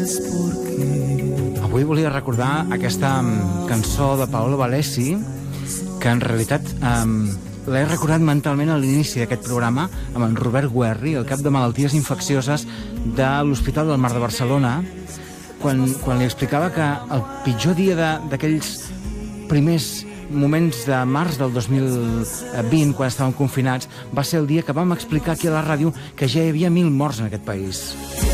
Avui volia recordar aquesta cançó de Paolo Valesi, que en realitat l'he recordat mentalment a l'inici d'aquest programa amb en Robert Guerri, el cap de malalties infeccioses de l'Hospital del Mar de Barcelona, quan li explicava que el pitjor dia d'aquells primers moments de març del 2020, quan estàvem confinats, va ser el dia que vam explicar aquí a la ràdio que ja hi havia 1.000 morts en aquest país.